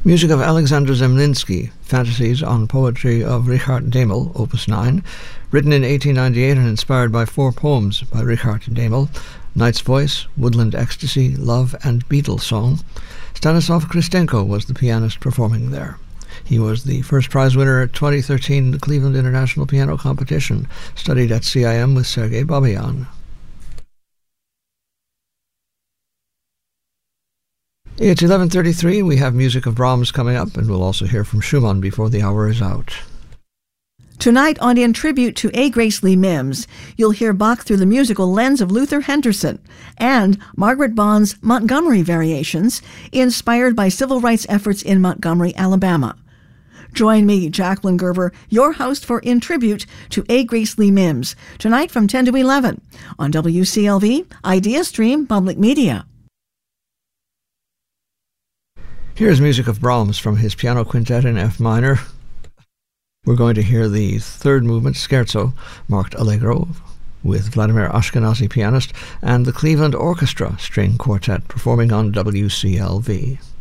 Music of Alexander Zemlinsky, Fantasies on Poetry of Richard Demel, Opus 9, written in 1898 and inspired by 4 poems by Richard Demel: Night's Voice, Woodland Ecstasy, Love, and Beetle Song. Stanislav Kristenko was the pianist performing there. He was the first prize winner at 2013 Cleveland International Piano Competition, studied at CIM with Sergei Babayan. It's 11:33. We have music of Brahms coming up, and we'll also hear from Schumann before the hour is out. Tonight on In Tribute to A. Grace Lee Mims, you'll hear Bach through the musical lens of Luther Henderson and Margaret Bond's Montgomery Variations, inspired by civil rights efforts in Montgomery, Alabama. Join me, Jacqueline Gerber, your host for In Tribute to A. Grace Lee Mims, tonight from 10 to 11 on WCLV, Idea Stream Public Media. Here's music of Brahms from his piano quintet in F minor. We're going to hear the third movement, Scherzo, marked Allegro, with Vladimir Ashkenazy pianist, and the Cleveland Orchestra string quartet performing on WCLV.